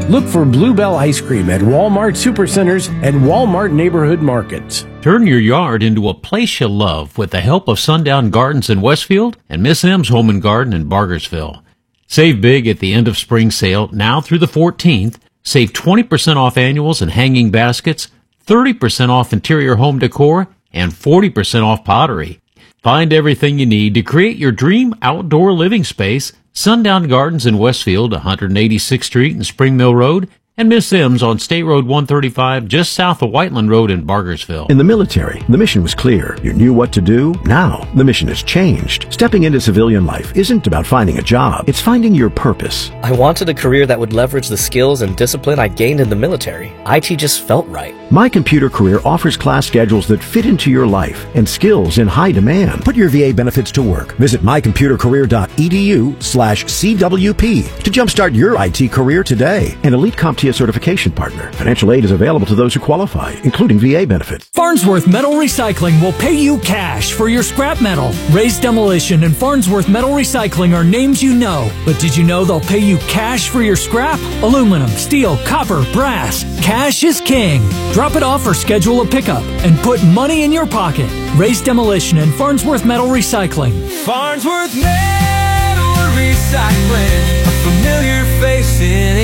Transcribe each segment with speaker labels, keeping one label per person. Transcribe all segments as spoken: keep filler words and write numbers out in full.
Speaker 1: Look for Bluebell Ice Cream at Walmart Supercenters and Walmart Neighborhood Markets.
Speaker 2: Turn your yard into a place you love with the help of Sundown Gardens in Westfield and Miss M's Home and Garden in Bargersville. Save big at the end of spring sale now through the fourteenth. Save twenty percent off annuals and hanging baskets, thirty percent off interior home decor, and forty percent off pottery. Find everything you need to create your dream outdoor living space. Sundown Gardens in Westfield, one eighty-sixth Street and Spring Mill Road, and Miss M's on State Road one thirty-five, just south of Whiteland Road in Bargersville.
Speaker 3: In the military, the mission was clear. You knew what to do. Now, the mission has changed. Stepping into civilian life isn't about finding a job. It's finding your purpose.
Speaker 4: I wanted a career that would leverage the skills and discipline I gained in the military. I T just felt right.
Speaker 3: My Computer Career offers class schedules that fit into your life and skills in high demand. Put your V A benefits to work. Visit mycomputercareer.edu slash CWP to jumpstart your I T career today. An Elite CompTIA certification partner. Financial aid is available to those who qualify, including V A benefits.
Speaker 5: Farnsworth Metal Recycling will pay you cash for your scrap metal. Raised Demolition and Farnsworth Metal Recycling are names you know, but did you know they'll pay you cash for your scrap? Aluminum, steel, copper, brass. Cash is king. Drop it off or schedule a pickup and put money in your pocket. Raised Demolition and Farnsworth Metal Recycling.
Speaker 6: Farnsworth Metal Recycling, a familiar face in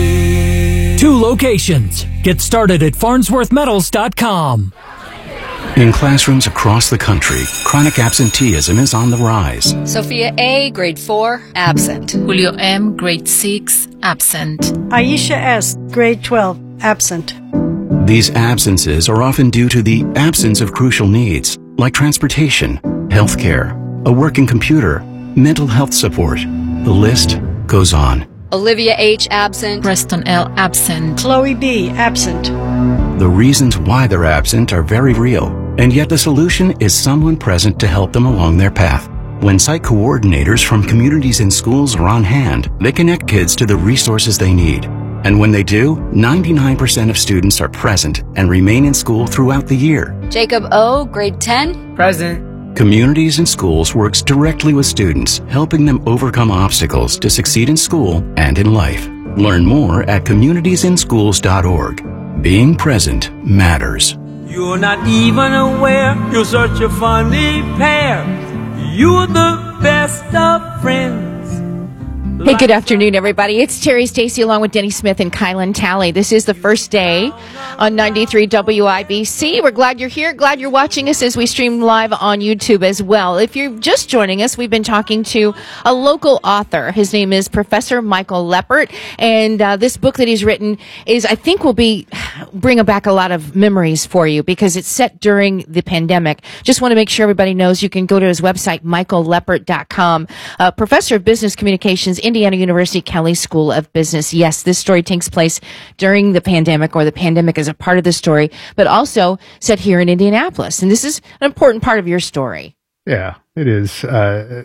Speaker 6: Indy.
Speaker 5: Two locations. Get started at farnsworth metals dot com.
Speaker 7: In classrooms across the country, chronic absenteeism is on the rise.
Speaker 8: Sophia A., grade four, absent.
Speaker 9: Julio M., grade six, absent.
Speaker 10: Aisha S., grade twelve, absent.
Speaker 7: These absences are often due to the absence of crucial needs, like transportation, healthcare, a working computer, mental health support. The list goes on.
Speaker 8: Olivia H., absent.
Speaker 9: Preston L., absent.
Speaker 10: Chloe B., absent.
Speaker 7: The reasons why they're absent are very real, and yet the solution is someone present to help them along their path. When site coordinators from communities and schools are on hand, they connect kids to the resources they need. And when they do, ninety-nine percent of students are present and remain in school throughout the year.
Speaker 8: Jacob O., grade ten,
Speaker 6: present.
Speaker 7: Communities and Schools works directly with students, helping them overcome obstacles to succeed in school and in life. Learn more at communities in schools dot org. Being present matters.
Speaker 6: You're not even aware you're such a funny pair. You're the best of friends.
Speaker 11: Hey, good afternoon, everybody. It's Terry Stacy along with Denny Smith and Kylan Talley. This is the first day on ninety-three W I B C. We're glad you're here. Glad you're watching us as we stream live on YouTube as well. If you're just joining us, we've been talking to a local author. His name is Professor Michael Leppert, and uh, this book that he's written is, I think, will be bring back a lot of memories for you because it's set during the pandemic. Just want to make sure everybody knows you can go to his website, michael leppert dot com. Uh, Professor of Business Communications, Indiana University Kelley School of Business. Yes, this story takes place during the pandemic, or the pandemic is a part of the story, but also set here in Indianapolis. And this is an important part of your story.
Speaker 12: Yeah, it is. Uh,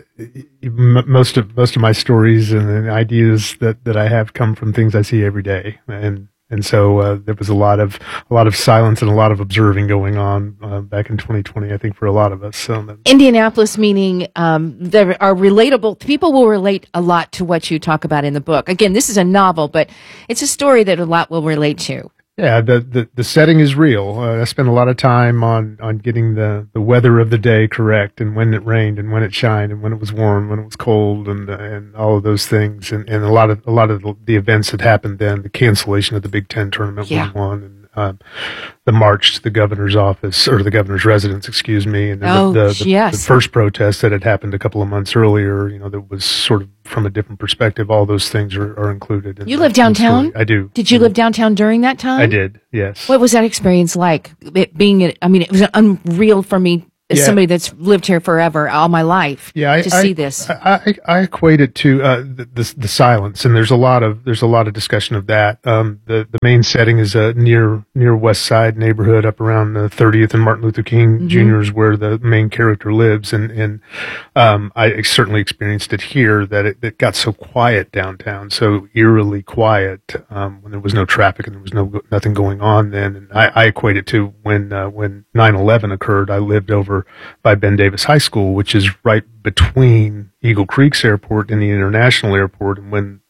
Speaker 12: m- most of most of my stories and the ideas that, that I have come from things I see every day, and and so uh, there was a lot of a lot of silence and a lot of observing going on uh, back in twenty twenty. I think for a lot of us. So that,
Speaker 11: Indianapolis, meaning um, there are relatable. People will relate a lot to what you talk about in the book. Again, this is a novel, but it's a story that a lot will relate to.
Speaker 12: Yeah, the, the, the setting is real. Uh, I spent a lot of time on, on getting the, the weather of the day correct, and when it rained, and when it shined, and when it was warm, when it was cold, and and all of those things, and, and a lot of a lot of the events that happened then. The cancellation of the Big Ten tournament
Speaker 11: yeah.
Speaker 12: was one, and um, the march to the governor's office or the governor's residence, excuse me, and then
Speaker 11: oh,
Speaker 12: the, the, the,
Speaker 11: yes.
Speaker 12: the first protest that had happened a couple of months earlier. You know, that was sort of from a different perspective. All those things are, are included. In
Speaker 11: you
Speaker 12: the,
Speaker 11: live downtown?
Speaker 12: I do.
Speaker 11: Did you live downtown during that time?
Speaker 12: I did. Yes.
Speaker 11: What was that experience like? It being, I mean, it was unreal for me as
Speaker 12: yeah.
Speaker 11: somebody that's lived here forever, all my life,
Speaker 12: yeah, I,
Speaker 11: to
Speaker 12: I,
Speaker 11: see this.
Speaker 12: I, I, I equate it to uh, the, the the silence, and there's a lot of there's a lot of discussion of that. Um, the the main setting is a near near West Side neighborhood up around the thirtieth and Martin Luther King mm-hmm. Junior is where the main character lives, and and um, I certainly experienced it here that it, it got so quiet downtown, so eerily quiet um, when there was no traffic and there was no nothing going on then. And I, I equate it to when uh, when nine eleven occurred. I lived over by Ben Davis High School, which is right between Eagle Creek's airport and the International Airport. And when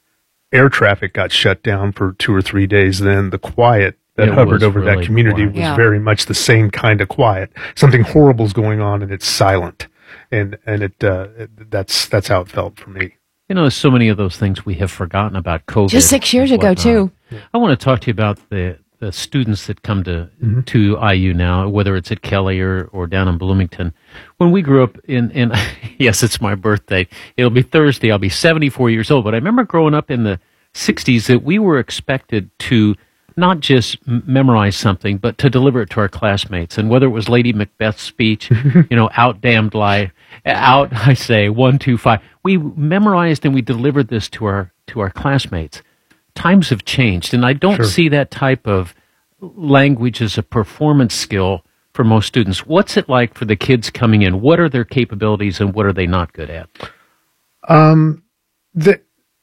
Speaker 12: air traffic got shut down for two or three days, then the quiet that
Speaker 2: It
Speaker 12: hovered
Speaker 2: was
Speaker 12: over
Speaker 2: really
Speaker 12: that community
Speaker 2: quiet.
Speaker 12: was
Speaker 11: Yeah.
Speaker 12: very much the same kind of quiet. Something horrible's going on and it's silent. And, and it, uh, it, that's, that's how it felt for me.
Speaker 2: You know, there's so many of those things we have forgotten about COVID.
Speaker 11: Just six years
Speaker 2: and
Speaker 11: ago,
Speaker 2: whatnot.
Speaker 11: too.
Speaker 2: I want to talk to you about the, the students that come to
Speaker 12: Mm-hmm.
Speaker 2: to I U now, whether it's at Kelly or, or down in Bloomington. When we grew up in, in yes, it's my birthday. It'll be Thursday. I'll be seventy-four years old. But I remember growing up in the sixties that we were expected to not just m- memorize something, but to deliver it to our classmates. And whether it was Lady Macbeth's speech, you know, out damned lie, out, I say, one, two, five. We memorized and we delivered this to our to our classmates. Times have changed, and I don't
Speaker 12: Sure.
Speaker 2: see that type of language as a performance skill for most students. What's it like for the kids coming in? What are their capabilities and what are they not good at?
Speaker 12: Um, the,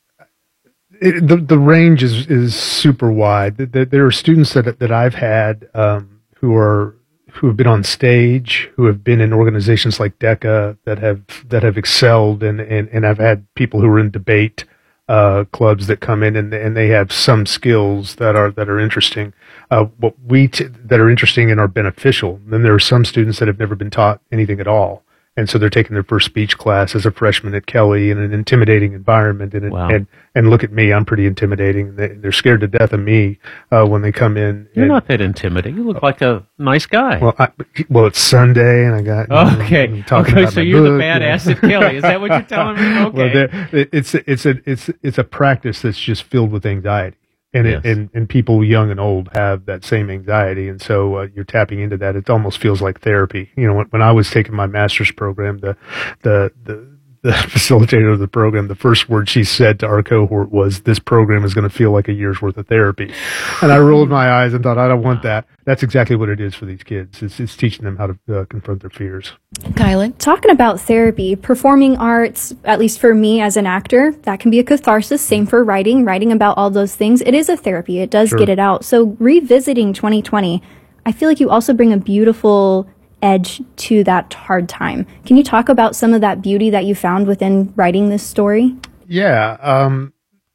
Speaker 12: it, the, the range is, is super wide. There, there are students that, that I've had, um, who are, who have been on stage, who have been in organizations like DECA that have, that have excelled. And, and, and I've had people who are in debate, uh, clubs that come in and, and they have some skills that are, that are interesting, uh, what we, t- that are interesting and are beneficial. Then there are some students that have never been taught anything at all. And so they're taking their first speech class as a freshman at Kelly in an intimidating environment. And,
Speaker 2: Wow.
Speaker 12: and, and look at me, I'm pretty intimidating. They, they're scared to death of me, uh, when they come in.
Speaker 2: You're
Speaker 12: and,
Speaker 2: not that intimidating. You look like a nice guy.
Speaker 12: well, I, well, it's Sunday and I got, you know,
Speaker 2: Okay.
Speaker 12: I'm talking
Speaker 2: Okay,
Speaker 12: about
Speaker 2: so
Speaker 12: my
Speaker 2: you're the
Speaker 12: book,
Speaker 2: badass
Speaker 12: you
Speaker 2: at Kelly. Is that what you're telling me? Okay.
Speaker 12: Well, there- it's, it's a, it's, it's a practice that's just filled with anxiety. And,
Speaker 2: Yes.
Speaker 12: it, and and people young and old have that same anxiety, and so uh, you're tapping into that. It almost feels like therapy. You know, when, when I was taking my master's program, the the the the facilitator of the program, the first word she said to our cohort was, "This program is going to feel like a year's worth of therapy." And I rolled my eyes and thought, "I don't want that." That's exactly what it is for these kids. It's it's teaching them how to uh, confront their fears.
Speaker 11: Kylan?
Speaker 13: Talking about therapy, performing arts, at least for me as an actor, that can be a catharsis. Same for writing, writing about all those things. It is a therapy. It does
Speaker 12: Sure.
Speaker 13: get it out. So revisiting twenty twenty, I feel like you also bring a beautiful edge to that hard time. Can you talk about some of that beauty that you found within writing this story?
Speaker 12: Yeah, um,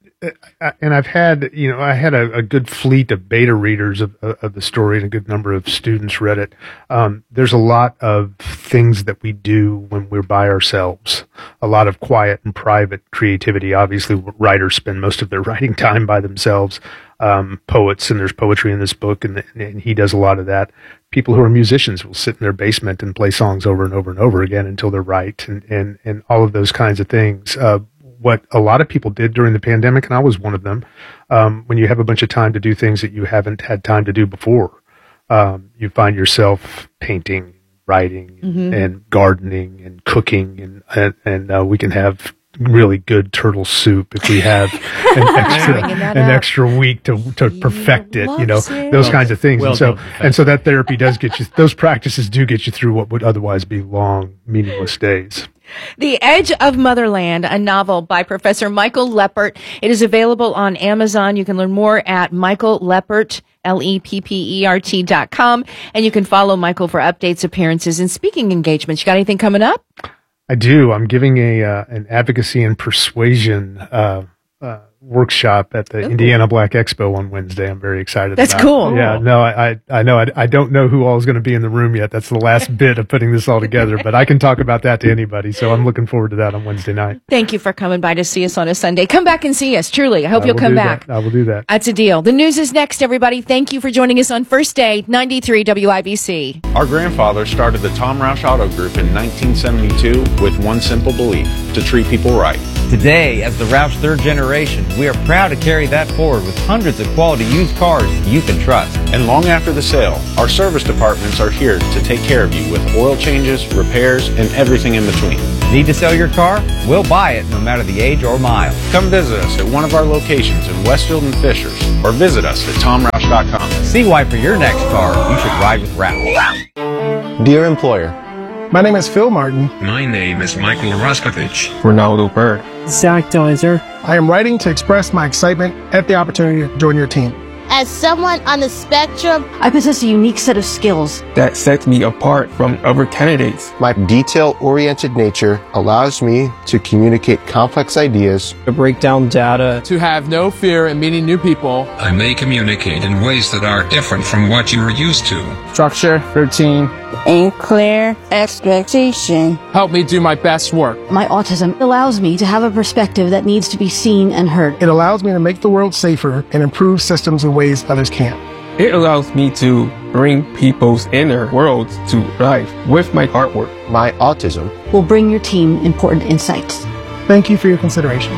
Speaker 12: I- and I've had, you know, I had a, a good fleet of beta readers of, of the story, and a good number of students read it. Um, there's a lot of things that we do when we're by ourselves. A lot of quiet and private creativity. Obviously, writers spend most of their writing time by themselves. Um, poets, and there's poetry in this book, and, and he does a lot of that. People who are musicians will sit in their basement and play songs over and over and over again until they're right, and, and, and all of those kinds of things. Uh, what a lot of people did during the pandemic, and I was one of them, um, when you have a bunch of time to do things that you haven't had time to do before, um, you find yourself painting, writing,
Speaker 11: Mhm.
Speaker 12: and gardening, and cooking, and and, and uh, we can have really good turtle soup if we have an extra
Speaker 11: Bringing that
Speaker 12: an
Speaker 11: up.
Speaker 12: extra week to to perfect it, you know,
Speaker 11: loves it.
Speaker 12: those kinds of things.
Speaker 2: Well
Speaker 12: and so
Speaker 2: done.
Speaker 12: and so that therapy does get you, those practices do get you through what would otherwise be long, meaningless days.
Speaker 11: The Edge of Motherland, a novel by Professor Michael Leppert. It is available on Amazon. You can learn more at Michael Leppert, L E P P E R T dot com. And you can follow Michael for updates, appearances, and speaking engagements. You got anything coming up?
Speaker 12: I do. I'm giving a uh, an advocacy and persuasion uh, uh, workshop at the
Speaker 11: Ooh.
Speaker 12: Indiana Black Expo on Wednesday. I'm very excited.
Speaker 11: That's
Speaker 12: about.
Speaker 11: cool.
Speaker 12: Yeah. No, I I, I know. I, I don't know who all is going to be in the room yet. That's the last bit of putting this all together. But I can talk about that to anybody. So I'm looking forward to that on Wednesday night.
Speaker 11: Thank you for coming by to see us on a Sunday. Come back and see us. Truly. I hope
Speaker 12: I
Speaker 11: you'll
Speaker 12: will
Speaker 11: come
Speaker 12: do
Speaker 11: back.
Speaker 12: that. I will do that.
Speaker 11: That's a deal. The news is next, everybody. Thank you for joining us on First Day, ninety-three W I B C.
Speaker 14: Our grandfather started the Tom Roush Auto Group in nineteen seventy-two with one simple belief: to treat people right.
Speaker 15: Today, as the Roush third generation, we are proud to carry that forward with hundreds of quality used cars you can trust.
Speaker 14: And long after the sale, our service departments are here to take care of you with oil changes, repairs, and everything in between.
Speaker 15: Need to sell your car? We'll buy it no matter the age or mile.
Speaker 14: Come visit us at one of our locations in Westfield and Fishers, or visit us at tom roush dot com.
Speaker 15: See why for your next car, you should ride with Roush.
Speaker 16: Dear employer, my name is Phil Martin.
Speaker 17: My name is Michael Roskovich.
Speaker 16: Ronaldo Bird.
Speaker 18: Zach Deiser.
Speaker 16: I am writing to express my excitement at the opportunity to join your team.
Speaker 18: As someone on the spectrum,
Speaker 19: I possess a unique set of skills
Speaker 16: that sets me apart from other candidates.
Speaker 20: My detail-oriented nature allows me to communicate complex ideas,
Speaker 21: to break down data,
Speaker 22: to have no fear in meeting new people.
Speaker 17: I may communicate in ways that are different from what you are used to.
Speaker 16: Structure, routine,
Speaker 23: and clear expectation
Speaker 22: help me do my best work.
Speaker 19: My autism allows me to have a perspective that needs to be seen and heard.
Speaker 16: It allows me to make the world safer and improve systems in ways others can't. It allows me to bring people's inner worlds to life with my artwork.
Speaker 20: My autism
Speaker 19: will bring your team important insights.
Speaker 16: Thank you for your consideration.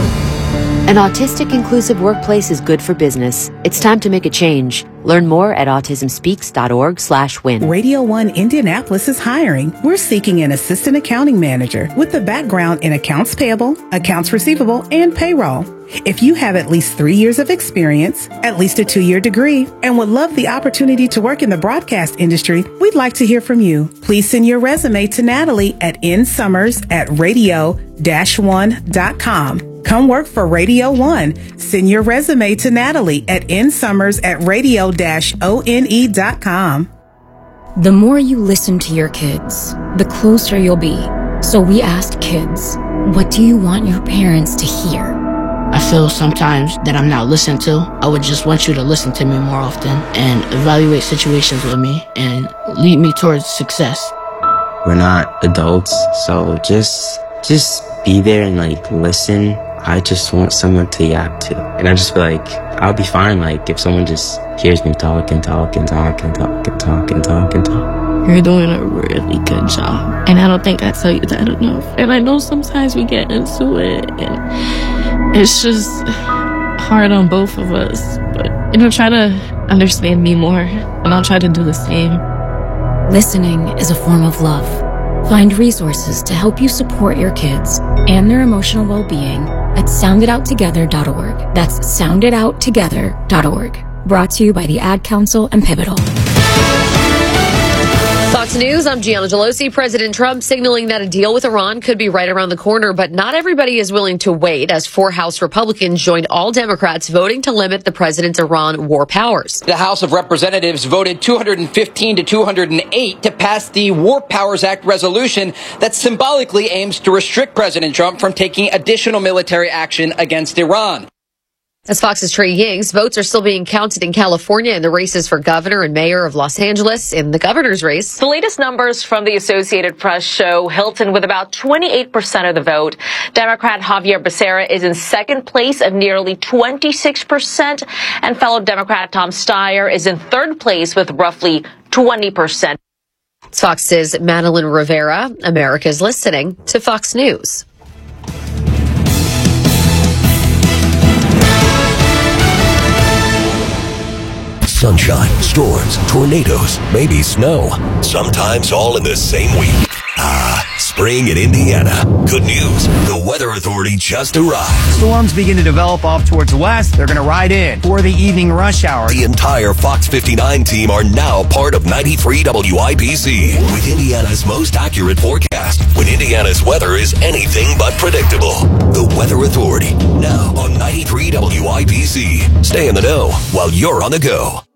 Speaker 24: An autistic inclusive workplace is good for business. It's time to make a change. Learn more at autism speaks dot org slash win.
Speaker 25: Radio One Indianapolis is hiring. We're seeking an assistant accounting manager with a background in accounts payable, accounts receivable, and payroll. If you have at least three years of experience, at least a two-year degree, and would love the opportunity to work in the broadcast industry, we'd like to hear from you. Please send your resume to Natalie at nsummers at radio dash one dot com. Come work for Radio One. Send your resume to Natalie at nsummers at radio dash one dot com.
Speaker 9: The more you listen to your kids, the closer you'll be. So we asked kids, what do you want your parents to hear?
Speaker 26: I feel sometimes that I'm not listened to. I would just want you to listen to me more often and evaluate situations with me and lead me towards success.
Speaker 27: We're not adults, so just just be there and like listen. I just want someone to yap to. And I just feel like I'll be fine like if someone just hears me talk and talk and talk and talk and talk and talk and talk.
Speaker 26: You're doing a really good job. And I don't think I tell you that enough. And I know sometimes we get into it and it's just hard on both of us. But, you know, try to understand me more and I'll try to do the same.
Speaker 9: Listening is a form of love. Find resources to help you support your kids and their emotional well-being at sound it out together dot org. That's sound it out together dot org. Brought to you by the Ad Council and Pivotal.
Speaker 28: Fox News, I'm Gianna Gelosi. President Trump signaling that a deal with Iran could be right around the corner, but not everybody is willing to wait as four House Republicans joined all Democrats voting to limit the president's Iran war powers.
Speaker 29: The House of Representatives voted two hundred fifteen to two hundred eight to pass the War Powers Act resolution that symbolically aims to restrict President Trump from taking additional military action against Iran.
Speaker 28: As Fox's Trey Yings, votes are still being counted in California in the races for governor and mayor of Los Angeles. In the governor's race,
Speaker 30: the latest numbers from the Associated Press show Hilton with about twenty-eight percent of the vote. Democrat Javier Becerra is in second place of nearly twenty-six percent, and fellow Democrat Tom Steyer is in third place with roughly twenty percent.
Speaker 28: Fox's Madeline Rivera. America's listening to Fox News.
Speaker 31: Sunshine, storms, tornadoes, maybe snow. Sometimes all in the same week. Ah, spring in Indiana. Good news. The Weather Authority just arrived.
Speaker 32: Storms begin to develop off towards the west. They're going to ride in for the evening rush hour.
Speaker 31: The entire Fox fifty-nine team are now part of ninety-three W I B C with Indiana's most accurate forecast when Indiana's weather is anything but predictable. The Weather Authority, now on ninety-three W I B C. Stay in the know while you're on the go.